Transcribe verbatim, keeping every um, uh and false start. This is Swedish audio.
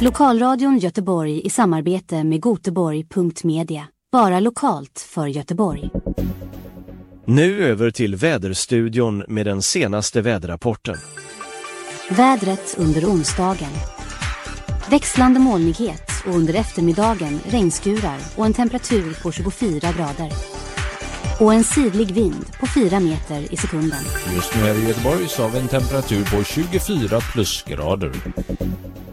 Lokalradion Göteborg i samarbete med Göteborg punkt media. Bara lokalt för Göteborg. Nu över till väderstudion med den senaste väderrapporten. Vädret under onsdagen. Växlande molnighet och under eftermiddagen regnskurar och en temperatur på tjugofyra grader. Och en sydlig vind på fyra meter i sekunden. Just nu är det i Göteborg så har vi en temperatur på tjugofyra plusgrader.